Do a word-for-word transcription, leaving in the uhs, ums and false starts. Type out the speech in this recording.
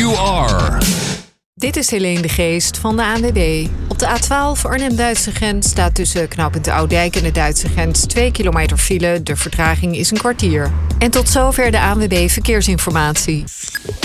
you are. Dit is Helene de Geest van de A N W B. Op de A twaalf Arnhem-Duitse grens staat tussen knooppunt Oudijk en de Duitse grens twee kilometer file. De vertraging is een kwartier. En tot zover de A N W B Verkeersinformatie.